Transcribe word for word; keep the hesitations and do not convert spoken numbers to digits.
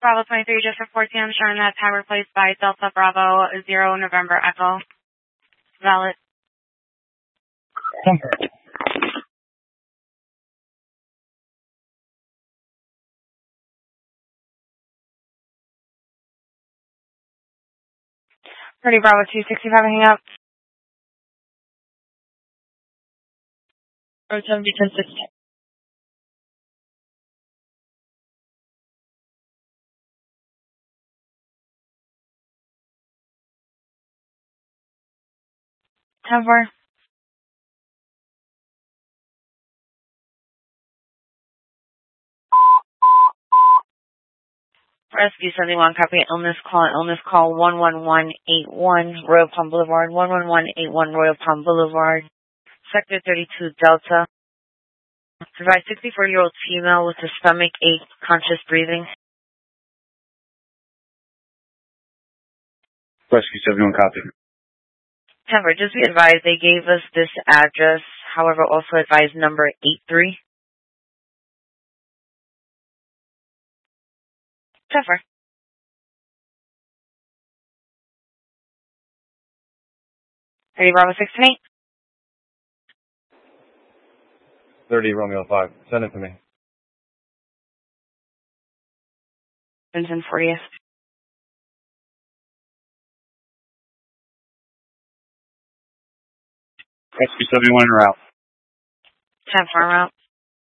Bravo twenty-three, just for four P M, showing that tag replaced by Delta Bravo zero November Echo. Valid. Pretty Bravo two sixty-five, hang up. Road seventy, ten sixty. ten four. Rescue seventy-one, copy illness call, illness call one one one eight one, Royal Palm Boulevard, one one one eight one, Royal Palm Boulevard, Sector thirty-two, Delta. Provide sixty-four-year-old female with a stomach ache, conscious breathing. Rescue seventy-one, copy. ten four, just be advised, they gave us this address, however, also advised number eight three. ten four. thirty Bravo six eight. thirty Romeo five. Send it to me. Vincent fortieth. Rescue seventy-one en route. ten four route.